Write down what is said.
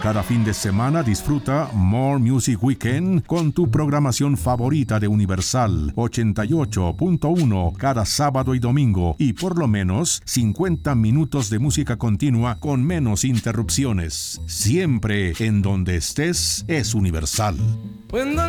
Cada fin de semana disfruta More Music Weekend con tu programación favorita de Universal 88.1 cada sábado y domingo y por lo menos 50 minutos de música continua con menos interrupciones. Siempre en donde estés es Universal. When the